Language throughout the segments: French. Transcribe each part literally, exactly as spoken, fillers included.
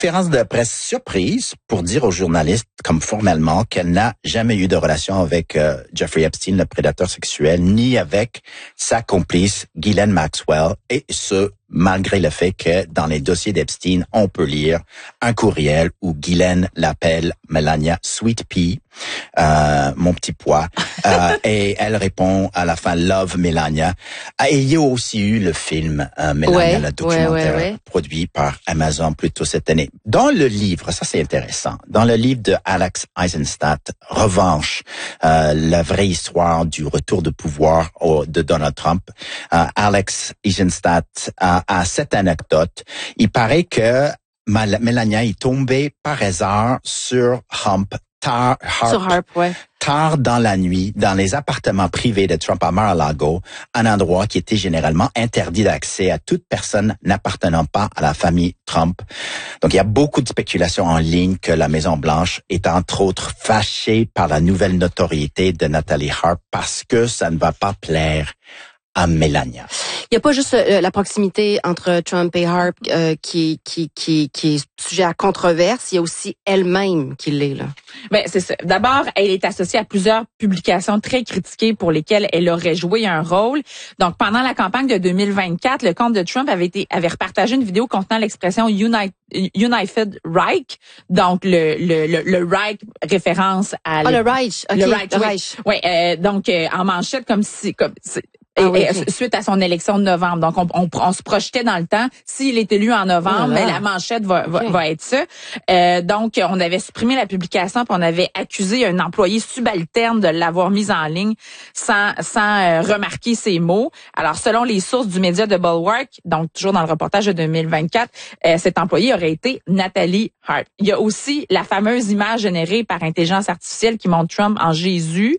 conférence de presse surprise pour dire aux journalistes, comme formellement, qu'elle n'a jamais eu de relation avec euh, Jeffrey Epstein, le prédateur sexuel, ni avec sa complice Ghislaine Maxwell, et ce, malgré le fait que dans les dossiers d'Epstein, on peut lire un courriel où Ghislaine l'appelle Melania Sweet Pea, euh, mon petit pois, euh, et elle répond à la fin Love Melania. Et il y a aussi eu le film euh, Melania, ouais, le documentaire ouais, ouais, ouais. produit par Amazon plus tôt cette année. Dans le livre, ça c'est intéressant, dans le livre de Alex Eisenstadt, Revanche, euh, la vraie histoire du retour de pouvoir au, de Donald Trump, euh, Alex Eisenstadt a, a cette anecdote. Il paraît que Mal- Melania est tombée par hasard sur Hump, Tar, Harp, Sur Harp, ouais. tard dans la nuit, dans les appartements privés de Trump à Mar-a-Lago, un endroit qui était généralement interdit d'accès à toute personne n'appartenant pas à la famille Trump. Donc, il y a beaucoup de spéculations en ligne que la Maison-Blanche est entre autres fâchée par la nouvelle notoriété de Nathalie Harp parce que ça ne va pas plaire à Melania. Il n'y a pas juste euh, la proximité entre Trump et Harp euh, qui, qui, qui, qui est sujet à controverse. Il y a aussi elle-même qui l'est, là. Ben, c'est ça. D'abord, elle est associée à plusieurs publications très critiquées pour lesquelles elle aurait joué un rôle. Donc, pendant la campagne de deux mille vingt-quatre, le compte de Trump avait été, avait repartagé une vidéo contenant l'expression United, United Reich. Donc, le, le, le, le Reich référence à... Ah, le Reich. OK, le Reich, le oui. Reich. Oui, euh, donc, euh, en manchette, comme si... comme si, Ah et, oui, et, okay. Suite à son élection de novembre. Donc, on, on, on se projetait dans le temps. S'il est élu en novembre, oh ben, la manchette va, okay. va, va être ça. Euh, donc, on avait supprimé la publication puis on avait accusé un employé subalterne de l'avoir mise en ligne sans, sans euh, remarquer ses mots. Alors, selon les sources du média de Bulwark, donc toujours dans le reportage de deux mille vingt-quatre, euh, cet employé aurait été Nathalie Harp. Il y a aussi la fameuse image générée par intelligence artificielle qui montre Trump en Jésus,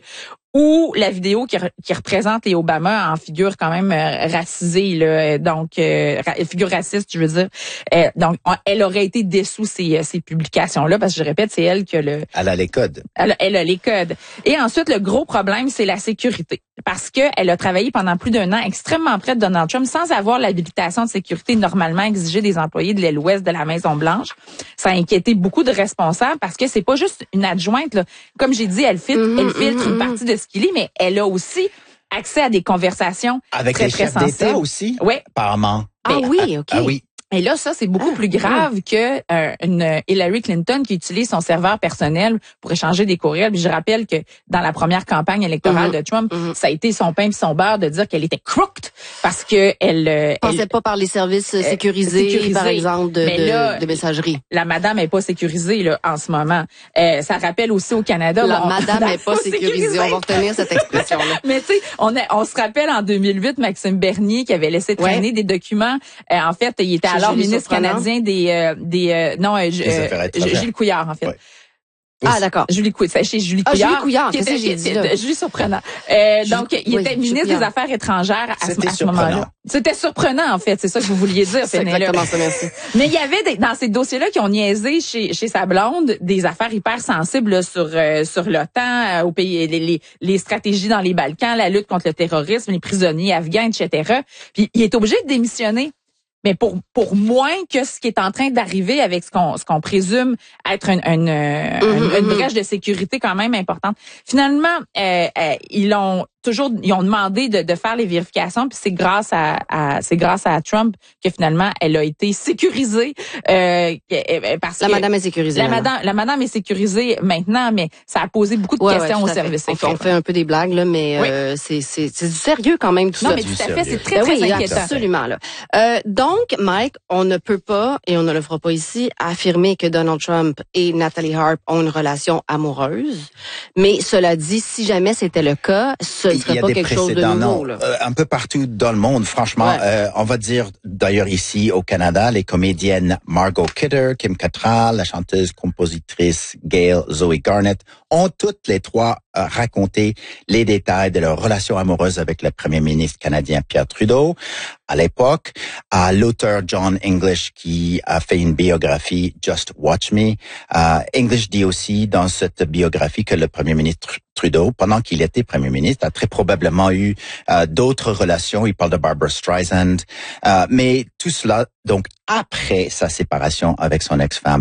ou la vidéo qui, re, qui représente les Obama en figure quand même euh, racisée, là, donc euh, ra, figure raciste, je veux dire. Euh, donc, on, elle aurait été dessous ces, ces publications-là, parce que je répète, c'est elle que le... Elle a les codes. Elle, elle a les codes. Et ensuite, le gros problème, c'est la sécurité. Parce que elle a travaillé pendant plus d'un an extrêmement près de Donald Trump sans avoir l'habilitation de sécurité normalement exigée des employés de l'aile ouest de la Maison-Blanche. Ça a inquiété beaucoup de responsables parce que c'est pas juste une adjointe, là. Comme j'ai dit, elle filtre, mm-hmm, elle filtre mm-hmm. une partie de ce qu'il lit, mais elle a aussi accès à des conversations avec très, les très chefs sensibles. d'État aussi, oui. apparemment. Ah Mais, oui, OK. Ah oui. Et là, ça, c'est beaucoup ah, plus grave oui. que euh, une Hillary Clinton qui utilise son serveur personnel pour échanger des courriels. Puis je rappelle que dans la première campagne électorale mm-hmm. de Trump, mm-hmm. ça a été son pain et son beurre de dire qu'elle était crooked parce que elle euh, pensait elle, pas par les services euh, sécurisés, sécurisés, par exemple, de, de, là, de messagerie. La madame est pas sécurisée là en ce moment. Euh, ça rappelle aussi au Canada. La bon, madame est pas sécurisée. On va retenir cette expression-là. Mais tu sais, on, a, on se rappelle en deux mille huit, Maxime Bernier qui avait laissé traîner ouais. des documents. Euh, en fait, il était alors ministre canadien des euh, des euh, non euh, euh, Gilles Couillard en fait. Ouais. Ah d'accord. Julie Couillard, chez Julie ah, Couillard. Julie Couillard, qui qu'est-ce que j'ai dit là? Julie surprenant. Euh, Julie, donc il oui, était ministre des Affaires étrangères à, ce, à ce moment-là. C'était surprenant en fait, c'est ça que vous vouliez dire. C'est exactement ça, merci. Mais il y avait des, dans ces dossiers-là qui ont niaisé chez chez sa blonde des affaires hyper sensibles là, sur euh, sur l'OTAN, euh, au pays, les, les les stratégies dans les Balkans, la lutte contre le terrorisme, les prisonniers afghans, et cetera. Puis il est obligé de démissionner. Mais pour pour moins que ce qui est en train d'arriver avec ce qu'on ce qu'on présume être une une, mm-hmm. une, une brèche de sécurité quand même importante. Finalement, euh, euh, ils ont toujours ils ont demandé de, de faire les vérifications, puis c'est grâce à, à c'est grâce à Trump que finalement elle a été sécurisée euh, parce la que madame est sécurisée. La madame la madame est sécurisée maintenant, mais ça a posé beaucoup de ouais, questions ouais, au service secret. On fait un peu des blagues là, mais oui. euh, c'est c'est c'est du sérieux quand même tout non, ça. Non mais tout à fait, c'est très ben très oui, inquiétant. Absolument là. Euh, donc Mike, on ne peut pas et on ne le fera pas ici affirmer que Donald Trump et Nathalie Harp ont une relation amoureuse, mais cela dit, si jamais c'était le cas, ce ne serait pas quelque chose de nouveau, là. Euh, un peu partout dans le monde, franchement. Ouais. Euh, on va dire, d'ailleurs ici au Canada, les comédiennes Margot Kidder, Kim Cattrall, la chanteuse-compositrice Gail Zoe Garnett ont toutes les trois euh, raconté les détails de leur relation amoureuse avec le premier ministre canadien Pierre Trudeau. À l'époque, à l'auteur John English qui a fait une biographie Just Watch Me. Euh, English dit aussi dans cette biographie que le premier ministre Trudeau, pendant qu'il était premier ministre, a très probablement eu euh, d'autres relations. Il parle de Barbara Streisand. Euh, mais tout cela, donc, après sa séparation avec son ex-femme.